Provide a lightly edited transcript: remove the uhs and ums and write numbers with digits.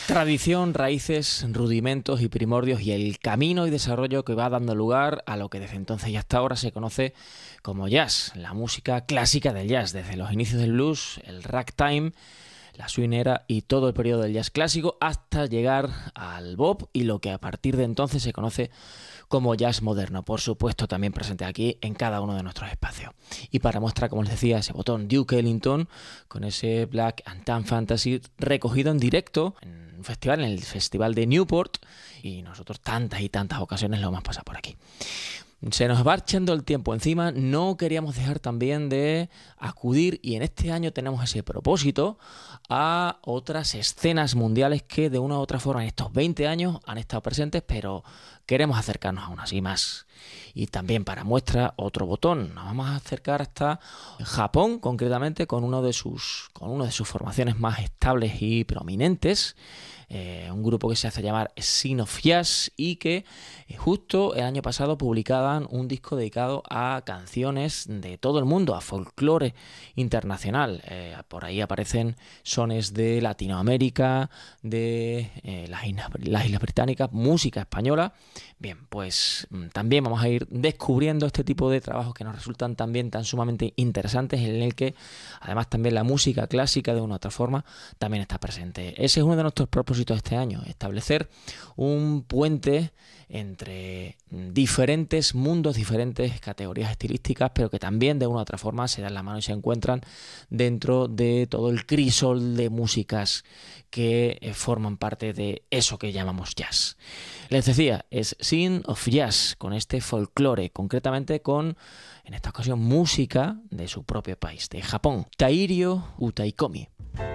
Tradición, raíces, rudimentos y primordios y el camino y desarrollo que va dando lugar a lo que desde entonces y hasta ahora se conoce como jazz, la música clásica del jazz, desde los inicios del blues, el ragtime, la swing era y todo el periodo del jazz clásico hasta llegar al bop y lo que a partir de entonces se conoce como jazz moderno, por supuesto también presente aquí en cada uno de nuestros espacios. Y para mostrar, como les decía, ese botón Duke Ellington con ese Black and Tan Fantasy recogido en directo en un festival, en el Festival de Newport, y nosotros tantas y tantas ocasiones lo hemos pasado por aquí. Se nos va echando el tiempo encima, no queríamos dejar también de acudir, y en este año tenemos ese propósito, a otras escenas mundiales que de una u otra forma en estos 20 años han estado presentes, pero queremos acercarnos aún así más. Y también para muestra otro botón, nos vamos a acercar hasta Japón, concretamente con una de sus formaciones más estables y prominentes, un grupo que se hace llamar Scene of Jazz y que justo el año pasado publicaban un disco dedicado a canciones de todo el mundo, a folclore internacional. Por ahí aparecen sones de Latinoamérica, de las Islas Británicas, música española. Bien, pues también vamos a ir descubriendo este tipo de trabajos que nos resultan también tan sumamente interesantes, en el que además también la música clásica de una u otra forma también está presente. Ese es uno de nuestros propósitos este año, establecer un puente entre diferentes mundos, diferentes categorías estilísticas, pero que también de una u otra forma se dan la mano y se encuentran dentro de todo el crisol de músicas que forman parte de eso que llamamos jazz. Les decía, es Scene of Jazz, con este folclore, concretamente con, en esta ocasión, música de su propio país, de Japón, Tairio Utaikomi.